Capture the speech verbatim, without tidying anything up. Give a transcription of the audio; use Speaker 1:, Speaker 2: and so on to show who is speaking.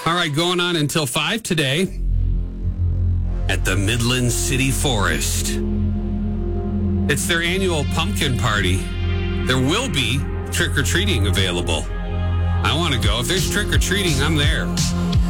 Speaker 1: All right, going on until five today at the Midland City Forest. It's their annual pumpkin party. There will be trick-or-treating available. I want to go. If there's trick-or-treating, I'm there.